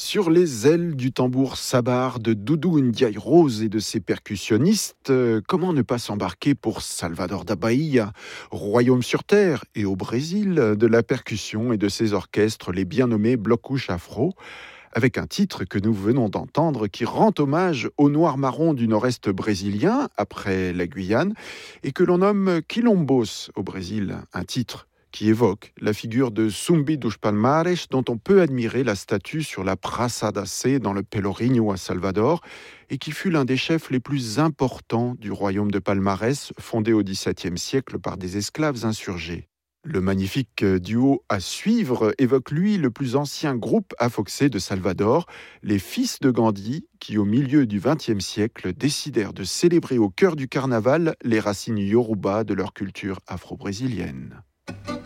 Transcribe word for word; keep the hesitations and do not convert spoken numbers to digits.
Sur les ailes du tambour sabar de Doudou Ndiaye Rose et de ses percussionnistes, euh, comment ne pas s'embarquer pour Salvador da Bahia, royaume sur terre et au Brésil de la percussion et de ses orchestres, les bien nommés Bloc-Couche Afro, avec un titre que nous venons d'entendre qui rend hommage au noir-marron du nord-est brésilien, après la Guyane, et que l'on nomme Quilombos au Brésil, un titre qui évoque la figure de Zumbi dos Palmares, dont on peut admirer la statue sur la Praça da Sé dans le Pelourinho à Salvador, et qui fut l'un des chefs les plus importants du royaume de Palmares, fondé au dix-septième siècle par des esclaves insurgés. Le magnifique duo à suivre évoque lui le plus ancien groupe afoxé de Salvador, les Fils de Gandhi, qui au milieu du vingtième siècle décidèrent de célébrer au cœur du carnaval les racines yoruba de leur culture afro-brésilienne.